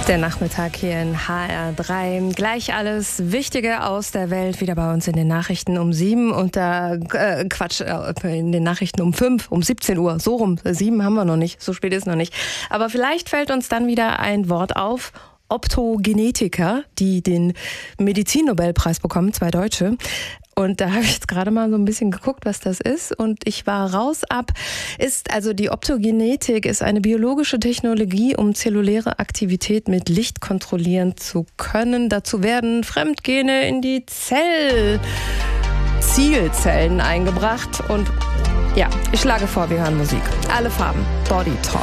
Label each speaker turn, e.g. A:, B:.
A: Der Nachmittag hier in HR3. Gleich alles Wichtige aus der Welt wieder bei uns in den Nachrichten um 7 und in den Nachrichten um 5, um 17 Uhr. So rum, 7 haben wir noch nicht, so spät ist noch nicht. Aber vielleicht fällt uns dann wieder ein Wort auf. Optogenetiker, die den Medizinnobelpreis bekommen, 2 Deutsche. Und da habe ich jetzt gerade mal so ein bisschen geguckt, was das ist. Und ich war die Optogenetik ist eine biologische Technologie, um zelluläre Aktivität mit Licht kontrollieren zu können. Dazu werden Fremdgene in die Zielzellen eingebracht. Und ja, ich schlage vor, wir hören Musik. Alle Farben, Body Talk.